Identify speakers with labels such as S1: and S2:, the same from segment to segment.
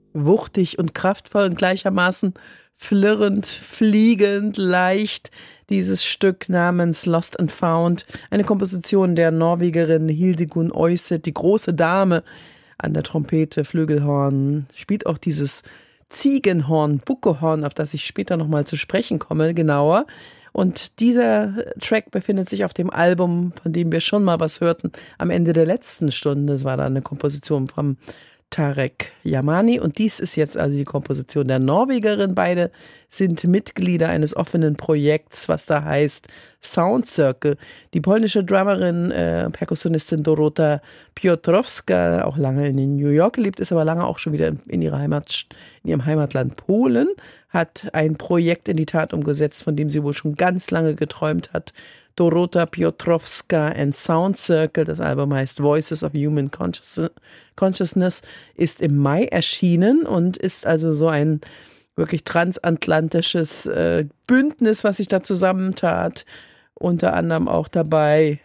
S1: wuchtig und kraftvoll und gleichermaßen flirrend, fliegend, leicht. Dieses Stück namens Lost and Found, eine Komposition der Norwegerin Hildegunn Øyset, die große Dame an der Trompete, Flügelhorn, spielt auch dieses Ziegenhorn, Buckelhorn, auf das ich später nochmal zu sprechen komme, genauer. Und dieser Track befindet sich auf dem Album, von dem wir schon mal was hörten, am Ende der letzten Stunde. Das war da eine Komposition vom Tarek Yamani und dies ist jetzt also die Komposition der Norwegerin. Beide sind Mitglieder eines offenen Projekts, was da heißt Sound Circle. Die polnische Drummerin, Perkussionistin Dorota Piotrowska, auch lange in New York gelebt, ist aber lange auch schon wieder in ihrem Heimatland Polen, hat ein Projekt in die Tat umgesetzt, von dem sie wohl schon ganz lange geträumt hat. Dorota Piotrowska and Sound Circle, das Album heißt Voices of Human Consciousness, ist im Mai erschienen und ist also so ein wirklich transatlantisches Bündnis, was sich da zusammentat. Unter anderem auch dabei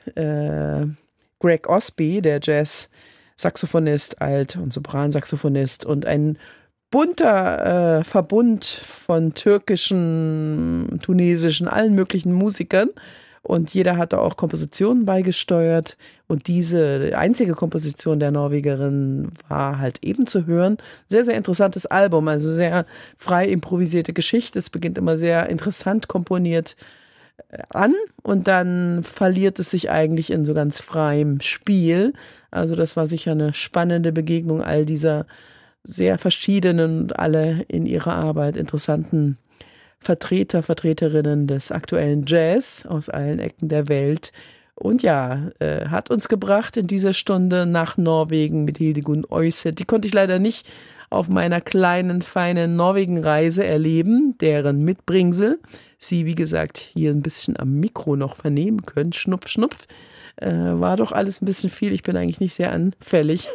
S1: Greg Osby, der Jazz-Saxophonist, Alt- und Sopransaxophonist und ein bunter Verbund von türkischen, tunesischen, allen möglichen Musikern. Und jeder hatte auch Kompositionen beigesteuert. Und diese einzige Komposition der Norwegerin war halt eben zu hören. Sehr, sehr interessantes Album, also sehr frei improvisierte Geschichte. Es beginnt immer sehr interessant komponiert an und dann verliert es sich eigentlich in so ganz freiem Spiel. Also das war sicher eine spannende Begegnung all dieser sehr verschiedenen und alle in ihrer Arbeit interessanten Vertreterinnen des aktuellen Jazz aus allen Ecken der Welt. Und ja, hat uns gebracht in dieser Stunde nach Norwegen mit Hildegunn Øyset. Die konnte ich leider nicht auf meiner kleinen, feinen Norwegen-Reise erleben, deren Mitbringsel Sie, wie gesagt, hier ein bisschen am Mikro noch vernehmen können. Schnupf, schnupf. War doch alles ein bisschen viel. Ich bin eigentlich nicht sehr anfällig.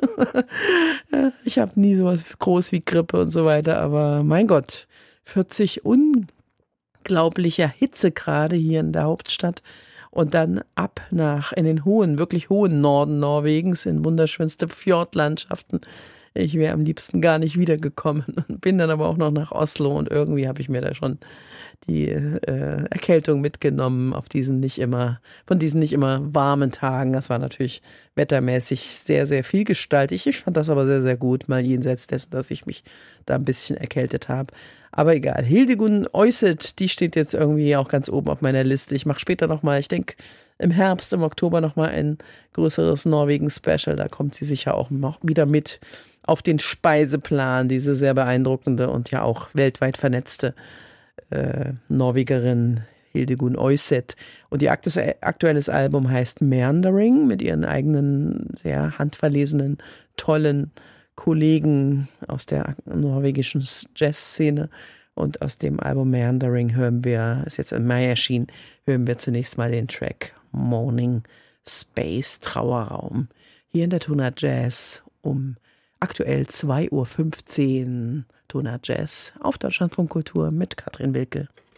S1: Ich habe nie sowas groß wie Grippe und so weiter, aber mein Gott, 40 unglaublicher Hitzegrade hier in der Hauptstadt und dann ab in den wirklich hohen Norden Norwegens in wunderschönste Fjordlandschaften. Ich wäre am liebsten gar nicht wiedergekommen und bin dann aber auch noch nach Oslo und irgendwie habe ich mir da schon die Erkältung mitgenommen von diesen nicht immer warmen Tagen. Das war natürlich wettermäßig sehr, sehr vielgestaltig. Ich fand das aber sehr, sehr gut, mal jenseits dessen, dass ich mich da ein bisschen erkältet habe. Aber egal. Hildegunn Øyset, die steht jetzt irgendwie auch ganz oben auf meiner Liste. Ich mache später nochmal, ich denke im Herbst, im Oktober nochmal ein größeres Norwegen-Special. Da kommt sie sicher auch noch wieder mit auf den Speiseplan, diese sehr beeindruckende und ja auch weltweit vernetzte Norwegerin Hildegunn Øyset. Und ihr aktuelles Album heißt Meandering mit ihren eigenen, sehr handverlesenen, tollen Kollegen aus der norwegischen Jazzszene. Und aus dem Album Meandering ist jetzt im Mai erschienen, hören wir zunächst mal den Track Morning Space, Trauerraum. Hier in der Tonart Jazz um aktuell 2:15 Uhr. Tonart Jazz auf Deutschlandfunk Kultur mit Katrin Wilke.